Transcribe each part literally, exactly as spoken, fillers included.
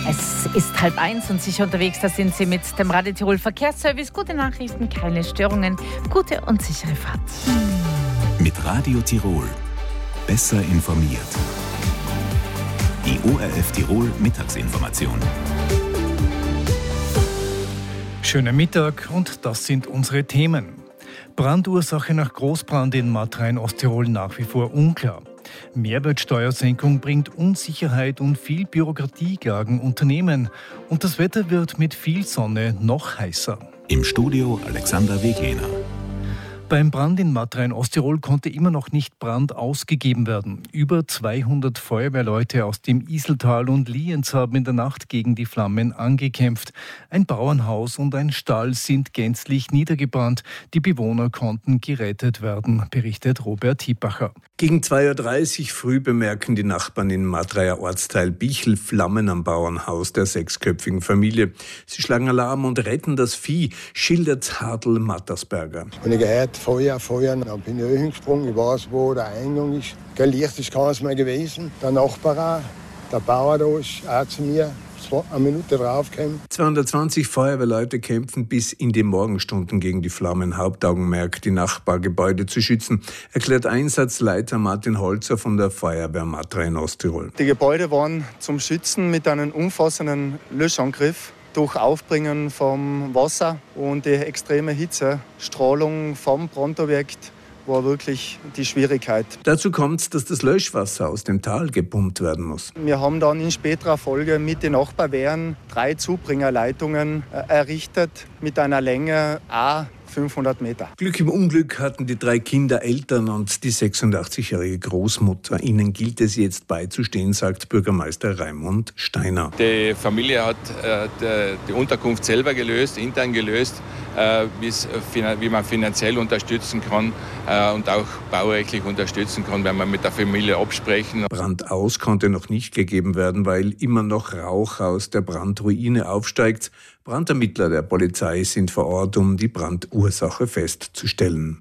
Es ist halb eins und sicher unterwegs, da sind Sie mit dem Radio Tirol Verkehrsservice. Gute Nachrichten, keine Störungen, gute und sichere Fahrt. Mit Radio Tirol. Besser informiert. Die O R F Tirol Mittagsinformation. Schönen Mittag und das sind unsere Themen. Brandursache nach Großbrand in Matra in Osttirol nach wie vor unklar. Mehrwertsteuersenkung bringt Unsicherheit und viel Bürokratie klagen Unternehmen. Und das Wetter wird mit viel Sonne noch heißer. Im Studio Alexander Weglehner. Beim Brand in Matra in Osttirol konnte immer noch nicht Brand ausgegeben werden. Über zweihundert Feuerwehrleute aus dem Iseltal und Lienz haben in der Nacht gegen die Flammen angekämpft. Ein Bauernhaus und ein Stall sind gänzlich niedergebrannt. Die Bewohner konnten gerettet werden, berichtet Robert Hiebacher. Gegen zwei Uhr dreißig früh bemerken die Nachbarn in Matraer Ortsteil Bichl Flammen am Bauernhaus der sechsköpfigen Familie. Sie schlagen Alarm und retten das Vieh, schildert Hartl Mattersberger. Und ich gehört, Feuer, Feuer, dann bin ich hingesprungen, ich weiß, wo der Eingang ist. Gell, Licht ist keines mehr gewesen. Der Nachbar auch, der Bauer da ist auch zu mir. Eine Minute draufgekommen. zweihundertzwanzig Feuerwehrleute kämpfen bis in die Morgenstunden gegen die Flammen. Hauptaugenmerk, die Nachbargebäude zu schützen, erklärt Einsatzleiter Martin Holzer von der Feuerwehr Matra in Osttirol. Die Gebäude waren zum Schützen mit einem umfassenden Löschangriff durch Aufbringen vom Wasser und die extreme Hitze, Strahlung vom Brandobjekt war wirklich die Schwierigkeit. Dazu kommt, dass das Löschwasser aus dem Tal gepumpt werden muss. Wir haben dann in späterer Folge mit den Nachbarwehren drei Zubringerleitungen errichtet mit einer Länge a fünfhundert Meter. Glück im Unglück hatten die drei Kinder Eltern und die sechsundachtzig-jährige Großmutter. Ihnen gilt es jetzt beizustehen, sagt Bürgermeister Raimund Steiner. Die Familie hat äh, die, die Unterkunft selber gelöst, intern gelöst, äh, wie man finanziell unterstützen kann äh, und auch baurechtlich unterstützen kann, wenn man mit der Familie absprechen. Brand aus konnte noch nicht gegeben werden, weil immer noch Rauch aus der Brandruine aufsteigt. Brandermittler der Polizei sind vor Ort, um die Brandursache festzustellen.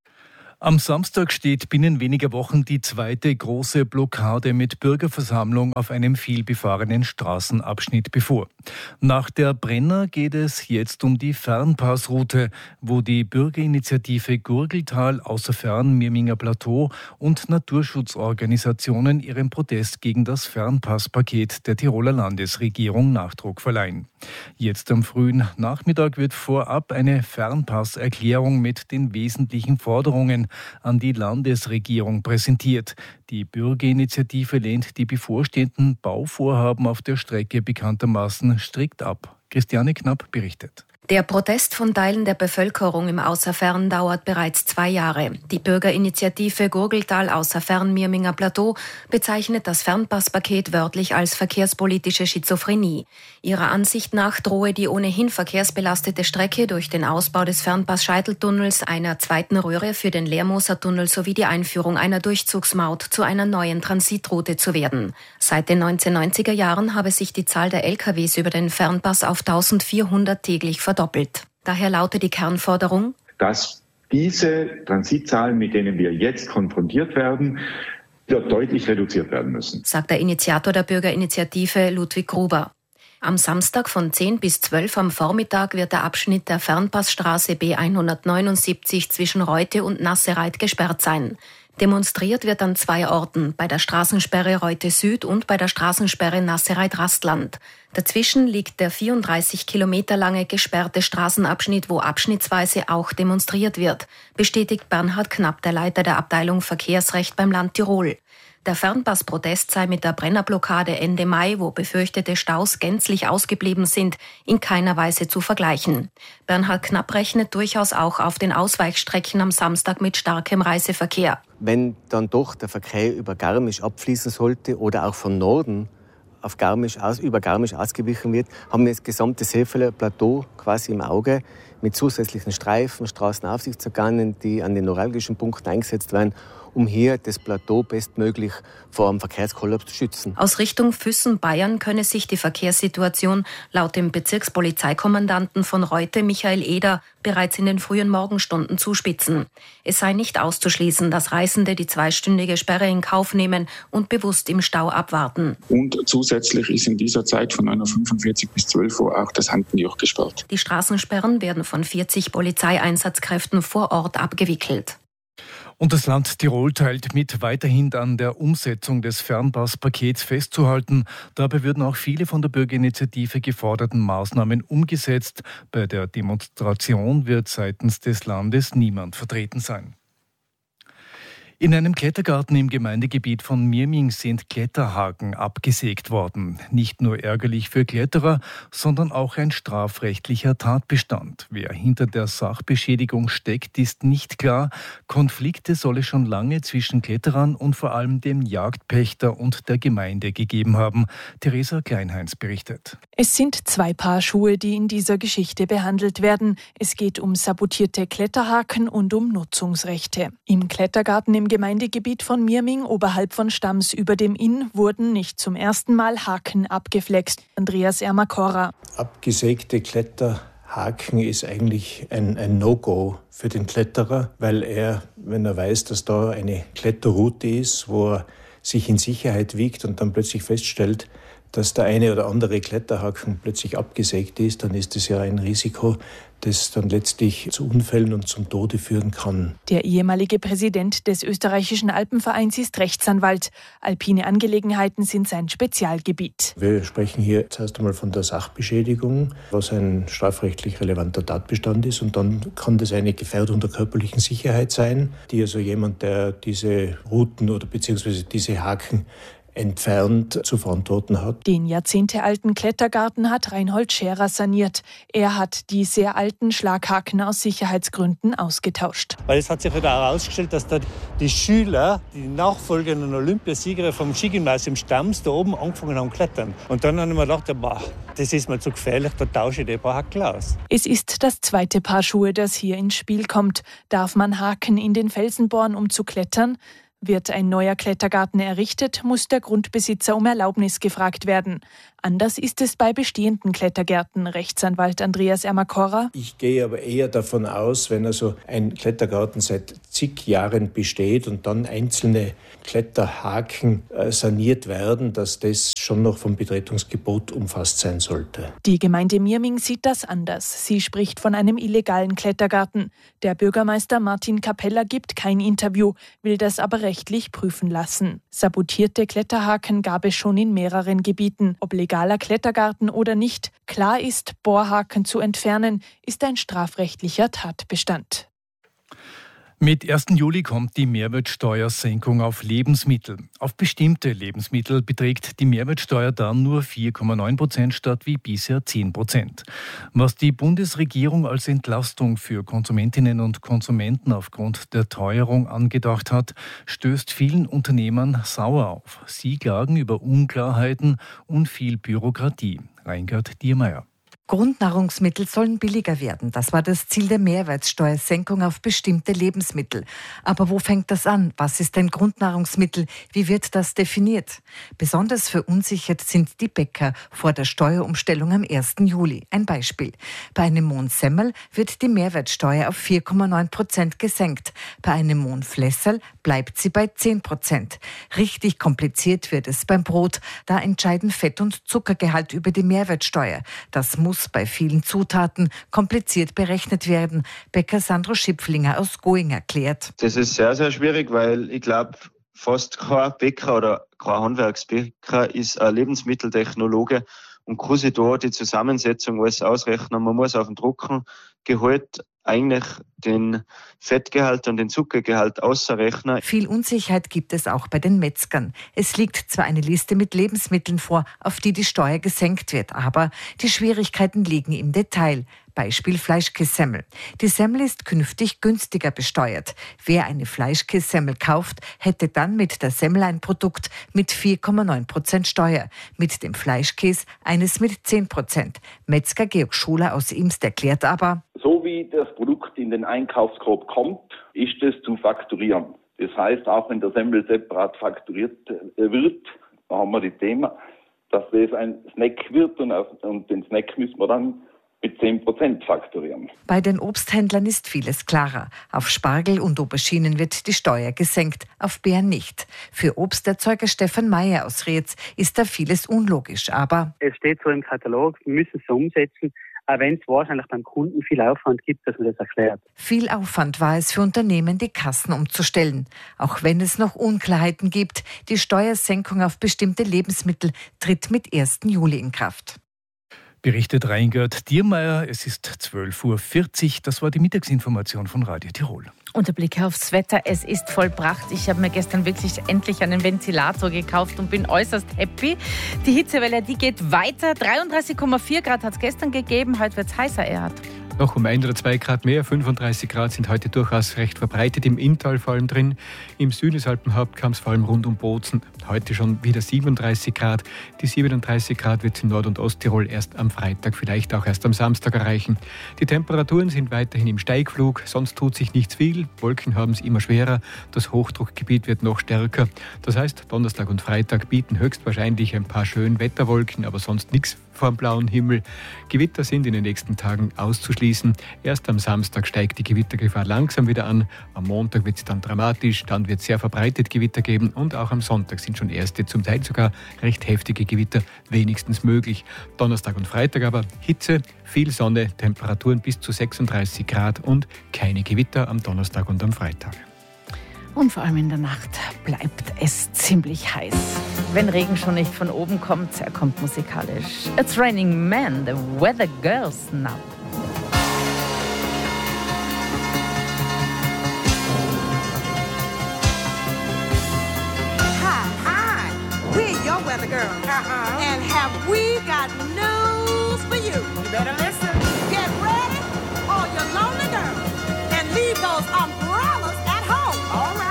Am Samstag steht binnen weniger Wochen die zweite große Blockade mit Bürgerversammlung auf einem vielbefahrenen Straßenabschnitt bevor. Nach der Brenner geht es jetzt um die Fernpassroute, wo die Bürgerinitiative Gurgeltal, Außerfern Mirminger Plateau und Naturschutzorganisationen ihrem Protest gegen das Fernpasspaket der Tiroler Landesregierung Nachdruck verleihen. Jetzt am frühen Nachmittag wird vorab eine Fernpasserklärung mit den wesentlichen Forderungen an die Landesregierung präsentiert. Die Bürgerinitiative lehnt die bevorstehenden Bauvorhaben auf der Strecke bekanntermaßen strikt ab. Christiane Knapp berichtet. Der Protest von Teilen der Bevölkerung im Außerfern dauert bereits zwei Jahre. Die Bürgerinitiative Gurgeltal Außerfern Mirminger Plateau bezeichnet das Fernpasspaket wörtlich als verkehrspolitische Schizophrenie. Ihrer Ansicht nach drohe die ohnehin verkehrsbelastete Strecke durch den Ausbau des Fernpass-Scheiteltunnels, einer zweiten Röhre für den Leermoser-Tunnel sowie die Einführung einer Durchzugsmaut zu einer neuen Transitroute zu werden. Seit den neunzehnhundertneunziger Jahren habe sich die Zahl der L K Ws über den Fernpass auf eintausendvierhundert täglich verdoppelt. Doppelt. Daher lautet die Kernforderung, dass diese Transitzahlen, mit denen wir jetzt konfrontiert werden, deutlich reduziert werden müssen, sagt der Initiator der Bürgerinitiative Ludwig Gruber. Am Samstag von zehn bis zwölf am Vormittag wird der Abschnitt der Fernpassstraße B hundertneunundsiebzig zwischen Reute und Nassereit gesperrt sein. Demonstriert wird an zwei Orten, bei der Straßensperre Reute Süd und bei der Straßensperre Nassereit-Rastland. Dazwischen liegt der vierunddreißig Kilometer lange gesperrte Straßenabschnitt, wo abschnittsweise auch demonstriert wird, bestätigt Bernhard Knapp, der Leiter der Abteilung Verkehrsrecht beim Land Tirol. Der Fernpassprotest sei mit der Brennerblockade Ende Mai, wo befürchtete Staus gänzlich ausgeblieben sind, in keiner Weise zu vergleichen. Bernhard Knapp rechnet durchaus auch auf den Ausweichstrecken am Samstag mit starkem Reiseverkehr. Wenn dann doch der Verkehr über Garmisch abfließen sollte oder auch von Norden auf Garmisch aus, über Garmisch ausgewichen wird, haben wir das gesamte Seefelder Plateau quasi im Auge mit zusätzlichen Streifen, Straßenaufsichtsorganen, die an den neuralgischen Punkten eingesetzt werden, um hier das Plateau bestmöglich vor einem Verkehrskollaps zu schützen. Aus Richtung Füssen, Bayern, könne sich die Verkehrssituation laut dem Bezirkspolizeikommandanten von Reute, Michael Eder, bereits in den frühen Morgenstunden zuspitzen. Es sei nicht auszuschließen, dass Reisende die zweistündige Sperre in Kauf nehmen und bewusst im Stau abwarten. Und zusätzlich ist in dieser Zeit von einer fünfundvierzig bis zwölf Uhr auch das Handenjoch gesperrt. Die Straßensperren werden von vierzig Polizeieinsatzkräften vor Ort abgewickelt. Und das Land Tirol teilt mit, weiterhin an der Umsetzung des Fernpass-Pakets festzuhalten. Dabei würden auch viele von der Bürgerinitiative geforderten Maßnahmen umgesetzt. Bei der Demonstration wird seitens des Landes niemand vertreten sein. In einem Klettergarten im Gemeindegebiet von Mirming sind Kletterhaken abgesägt worden. Nicht nur ärgerlich für Kletterer, sondern auch ein strafrechtlicher Tatbestand. Wer hinter der Sachbeschädigung steckt, ist nicht klar. Konflikte soll es schon lange zwischen Kletterern und vor allem dem Jagdpächter und der Gemeinde gegeben haben. Theresa Kleinheinz berichtet. Es sind zwei Paar Schuhe, die in dieser Geschichte behandelt werden. Es geht um sabotierte Kletterhaken und um Nutzungsrechte. Im Klettergarten im Gemeindegebiet von Mirming oberhalb von Stams über dem Inn wurden nicht zum ersten Mal Haken abgeflext. Andreas Ermakora. Abgesägte Kletterhaken ist eigentlich ein, ein No-Go für den Kletterer, weil er, wenn er weiß, dass da eine Kletterroute ist, wo er sich in Sicherheit wiegt und dann plötzlich feststellt, dass der eine oder andere Kletterhaken plötzlich abgesägt ist, dann ist es ja ein Risiko, das dann letztlich zu Unfällen und zum Tode führen kann. Der ehemalige Präsident des österreichischen Alpenvereins ist Rechtsanwalt. Alpine Angelegenheiten sind sein Spezialgebiet. Wir sprechen hier zuerst einmal von der Sachbeschädigung, was ein strafrechtlich relevanter Tatbestand ist. Und dann kann das eine Gefährdung der körperlichen Sicherheit sein, die also jemand, der diese Routen oder beziehungsweise diese Haken entfernt zu verantworten hat. Den jahrzehntealten Klettergarten hat Reinhold Scherer saniert. Er hat die sehr alten Schlaghaken aus Sicherheitsgründen ausgetauscht. Weil es hat sich wieder herausgestellt, dass da die Schüler, die nachfolgenden Olympiasieger vom Skigymnasium Stams, da oben angefangen haben zu klettern. Und dann habe ich mir gedacht, boah, das ist mir zu gefährlich, da tausche ich die paar Haken aus. Es ist das zweite Paar Schuhe, das hier ins Spiel kommt. Darf man Haken in den Felsen bohren, um zu klettern? Wird ein neuer Klettergarten errichtet, muss der Grundbesitzer um Erlaubnis gefragt werden. Anders ist es bei bestehenden Klettergärten, Rechtsanwalt Andreas Ermakora. Ich gehe aber eher davon aus, wenn also ein Klettergarten seit zig Jahren besteht und dann einzelne Kletterhaken saniert werden, dass das schon noch vom Betretungsgebot umfasst sein sollte. Die Gemeinde Mirming sieht das anders. Sie spricht von einem illegalen Klettergarten. Der Bürgermeister Martin Kappeller gibt kein Interview, will das aber rechtlich prüfen lassen. Sabotierte Kletterhaken gab es schon in mehreren Gebieten. Ob legaler Klettergarten oder nicht, klar ist, Bohrhaken zu entfernen, ist ein strafrechtlicher Tatbestand. Mit ersten Juli kommt die Mehrwertsteuersenkung auf Lebensmittel. Auf bestimmte Lebensmittel beträgt die Mehrwertsteuer dann nur vier Komma neun Prozent statt wie bisher zehn Prozent. Was die Bundesregierung als Entlastung für Konsumentinnen und Konsumenten aufgrund der Teuerung angedacht hat, stößt vielen Unternehmern sauer auf. Sie klagen über Unklarheiten und viel Bürokratie. Reingard Diermeier. Grundnahrungsmittel sollen billiger werden. Das war das Ziel der Mehrwertsteuersenkung auf bestimmte Lebensmittel. Aber wo fängt das an? Was ist ein Grundnahrungsmittel? Wie wird das definiert? Besonders verunsichert sind die Bäcker vor der Steuerumstellung am ersten Juli. Ein Beispiel. Bei einem Mohn Semmel wird die Mehrwertsteuer auf vier Komma neun Prozent gesenkt. Bei einem Mohn Flessel bleibt sie bei zehn Prozent. Richtig kompliziert wird es beim Brot. Da entscheiden Fett- und Zuckergehalt über die Mehrwertsteuer. Das muss bei vielen Zutaten kompliziert berechnet werden. Bäcker Sandro Schipflinger aus Going erklärt. Das ist sehr, sehr schwierig, weil ich glaube, fast kein Bäcker oder kein Handwerksbäcker ist ein Lebensmitteltechnologe und kann sich da die Zusammensetzung alles ausrechnen. Man muss auf den Trockengehalt eigentlich den Fettgehalt und den Zuckergehalt ausrechnen. Viel Unsicherheit gibt es auch bei den Metzgern. Es liegt zwar eine Liste mit Lebensmitteln vor, auf die die Steuer gesenkt wird, aber die Schwierigkeiten liegen im Detail. Beispiel Fleischkässemmel. Die Semmel ist künftig günstiger besteuert. Wer eine Fleischkässemmel kauft, hätte dann mit der Semmel ein Produkt mit vier Komma neun Prozent Steuer. Mit dem Fleischkäse eines mit zehn Prozent. Metzger Georg Schuler aus Imst erklärt aber: So wie das Produkt in den Einkaufskorb kommt, ist es zu fakturieren. Das heißt, auch wenn der Semmel separat fakturiert wird, haben wir das Thema, dass das ein Snack wird und, auf, und den Snack müssen wir dann mit zehn Prozent fakturieren. Bei den Obsthändlern ist vieles klarer. Auf Spargel und Auberginen wird die Steuer gesenkt, auf Beeren nicht. Für Obsterzeuger Stefan Mayer aus Rietz ist da vieles unlogisch, aber es steht so im Katalog, wir müssen es so umsetzen, auch wenn es wahrscheinlich beim Kunden viel Aufwand gibt, dass man das erklärt. Viel Aufwand war es für Unternehmen, die Kassen umzustellen. Auch wenn es noch Unklarheiten gibt, die Steuersenkung auf bestimmte Lebensmittel tritt mit ersten Juli in Kraft. Berichtet Reingert Diermeier, es ist zwölf Uhr vierzig, das war die Mittagsinformation von Radio Tirol. Und der Blick aufs Wetter, es ist vollbracht. Ich habe mir gestern wirklich endlich einen Ventilator gekauft und bin äußerst happy. Die Hitzewelle, die geht weiter. dreiunddreißig Komma vier Grad hat es gestern gegeben, heute wird es heißer, Erhard. Noch um ein oder zwei Grad mehr, fünfunddreißig Grad sind heute durchaus recht verbreitet, im Inntal vor allem drin. Im Süden des Alpenhauptkamms, vor allem rund um Bozen, heute schon wieder siebenunddreißig Grad. Die siebenunddreißig Grad wird es in Nord- und Osttirol erst am Freitag, vielleicht auch erst am Samstag erreichen. Die Temperaturen sind weiterhin im Steigflug, sonst tut sich nichts viel. Wolken haben es immer schwerer, das Hochdruckgebiet wird noch stärker. Das heißt, Donnerstag und Freitag bieten höchstwahrscheinlich ein paar schöne Wetterwolken, aber sonst nichts vor dem blauen Himmel. Gewitter sind in den nächsten Tagen auszuschließen. Erst am Samstag steigt die Gewittergefahr langsam wieder an. Am Montag wird es dann dramatisch, dann wird es sehr verbreitet Gewitter geben und auch am Sonntag sind schon erste, zum Teil sogar recht heftige Gewitter wenigstens möglich. Donnerstag und Freitag aber Hitze, viel Sonne, Temperaturen bis zu sechsunddreißig Grad und keine Gewitter am Donnerstag und am Freitag. Und vor allem in der Nacht bleibt es ziemlich heiß. Wenn Regen schon nicht von oben kommt, er kommt musikalisch. It's Raining Men, the Weather Girls now. Hi, hi, we're your weather girls. Uh-huh. And have we got news for you? You better listen. Get ready, all you lonely girls, and leave those umbrellas at home. All right.